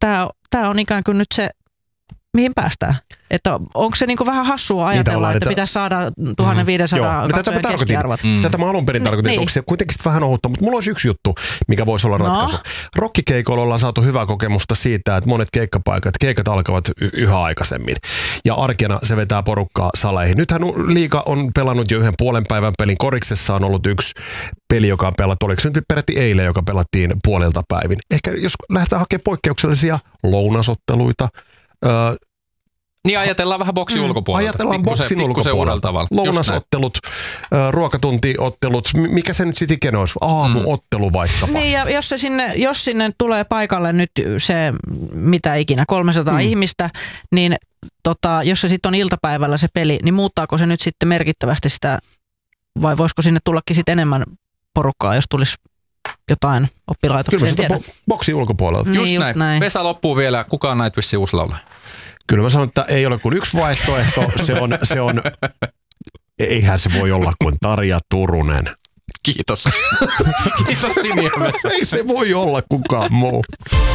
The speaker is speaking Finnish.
tämä on ikään kuin nyt se, mihin päästään. Että onko se niinku vähän hassua ajatella, että pitäisi saada 1500 keskiarvot? Tätä mä alun perin tarkoitin, että onko se kuitenkin vähän ohutta, mutta mulla olisi yksi juttu, mikä voisi olla ratkaisu. Rokkikeikoilla ollaan saatu hyvää kokemusta siitä, että monet keikat alkavat yhä aikaisemmin. Ja arkena se vetää porukkaa saleihin. Nythän liiga on pelannut jo yhden puolen päivän pelin. Koriksessa on ollut yksi peli, joka on pelattu. Oliko se nyt peräti eilen, joka pelattiin puolelta päivin? Ehkä jos lähdetään hakemaan poikkeuksellisia lounasotteluita, niin ajatellaan vähän boksin ulkopuolelta. Ajatellaan boksin ulkopuolelta. Lounasottelut, ruokatuntiottelut, mikä se nyt sitten ikinä olisi? Aamuottelu vaikkapa. Niin ja jos sinne tulee paikalle nyt se mitä ikinä, 300 ihmistä, niin jos se sitten on iltapäivällä se peli, niin muuttaako se nyt sitten merkittävästi sitä, vai voisiko sinne tullakin sitten enemmän porukkaa, jos tulisi jotain oppilaitoksia? Kyllä se boksin ulkopuolelta. Niin, just näin. Vesa loppuu vielä, kukaan Nightwishin uusi laulaja? Kyllä mä sanon, että ei ole kuin yksi vaihtoehto. Se on eihän se voi olla kuin Tarja Turunen. Kiitos. Kiitos Siniä Vesa. Ei se voi olla kukaan muu.